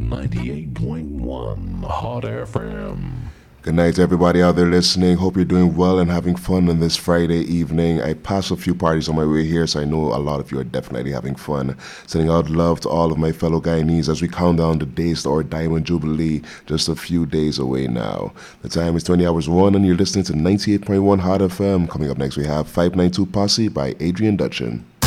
98.1 Hot FM. Good night to everybody out there listening. Hope you're doing well and having fun on this Friday evening. I passed a few parties on my way here, so I know a lot of you are definitely having fun. Sending out love to all of my fellow Guyanese as we count down the days to our Diamond Jubilee, just a few days away now. The time is 20 hours 1 and you're listening to 98.1 Hot FM. Coming up next we have 592 Posse by Adrian Dutchin.